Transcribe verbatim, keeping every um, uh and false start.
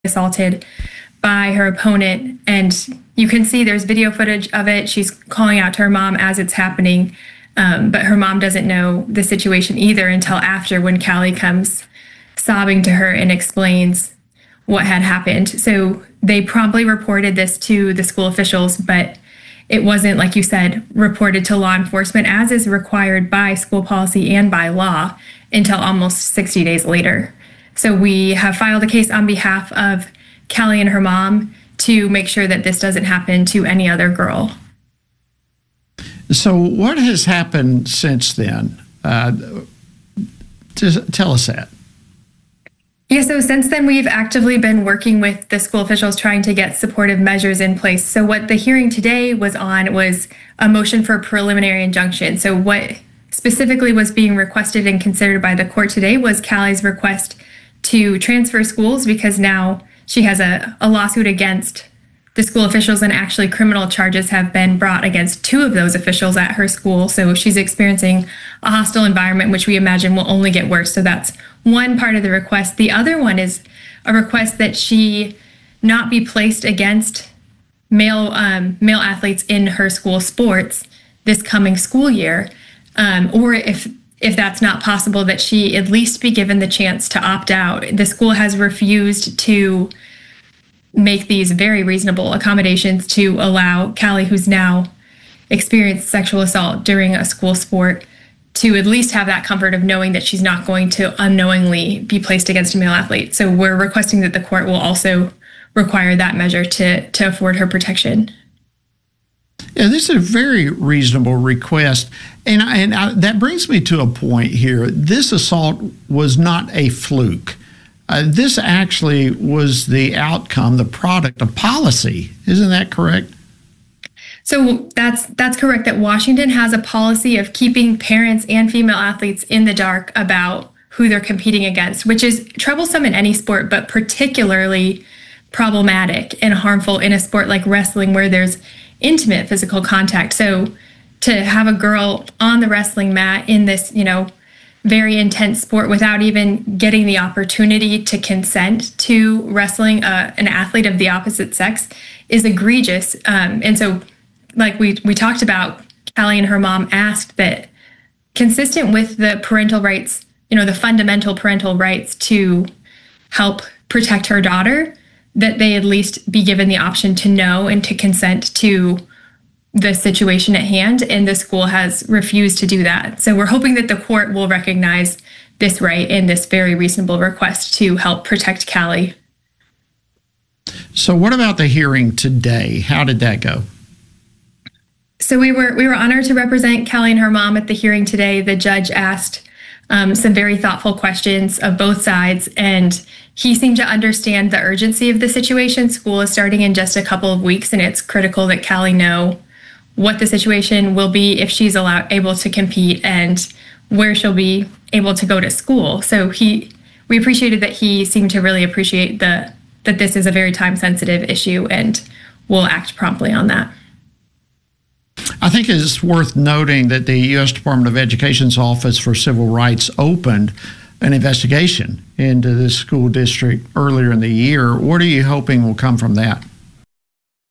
assaulted by her opponent. And you can see there's video footage of it. She's calling out to her mom as it's happening. Um, but her mom doesn't know the situation either until after, when Callie comes sobbing to her and explains what had happened. So they promptly reported this to the school officials, but it wasn't, like you said, reported to law enforcement, as is required by school policy and by law, until almost sixty days later. So we have filed a case on behalf of Callie and her mom to make sure that this doesn't happen to any other girl. So what has happened since then? Uh, just tell us that. Yeah, so since then, we've actively been working with the school officials trying to get supportive measures in place. So what the hearing today was on was a motion for a preliminary injunction. So what specifically was being requested and considered by the court today was Callie's request to transfer schools, because now she has a, a lawsuit against the school officials, and actually criminal charges have been brought against two of those officials at her school. So she's experiencing a hostile environment, which we imagine will only get worse. So that's one part of the request. The other one is a request that she not be placed against male um, male athletes in her school sports this coming school year, um, or if if that's not possible, that she at least be given the chance to opt out. The school has refused to make these very reasonable accommodations to allow Callie, who's now experienced sexual assault during a school sport, to at least have that comfort of knowing that she's not going to unknowingly be placed against a male athlete. So we're requesting that the court will also require that measure to, to afford her protection. Yeah, this is a very reasonable request. And, and I, that brings me to a point here. This assault was not a fluke. Uh, this actually was the outcome, the product of policy. Isn't that correct? So that's that's correct, that Washington has a policy of keeping parents and female athletes in the dark about who they're competing against, which is troublesome in any sport, but particularly problematic and harmful in a sport like wrestling, where there's intimate physical contact. So to have a girl on the wrestling mat in this, you know, very intense sport without even getting the opportunity to consent to wrestling uh, an athlete of the opposite sex is egregious. Um, and so, like we, we talked about, Callie and her mom asked that, consistent with the parental rights, you know, the fundamental parental rights to help protect her daughter, that they at least be given the option to know and to consent to the situation at hand, and the school has refused to do that. So we're hoping that the court will recognize this right and this very reasonable request to help protect Callie. So what about the hearing today? How did that go? So we were we were honored to represent Callie and her mom at the hearing today. The judge asked um, some very thoughtful questions of both sides, and he seemed to understand the urgency of the situation. School is starting in just a couple of weeks, and it's critical that Callie know what the situation will be if she's allowed able to compete, and where she'll be able to go to school. So he, we appreciated that he seemed to really appreciate the that this is a very time-sensitive issue, and will act promptly on that. I think it's worth noting that the U S Department of Education's Office for Civil Rights opened an investigation into this school district earlier in the year. What are you hoping will come from that?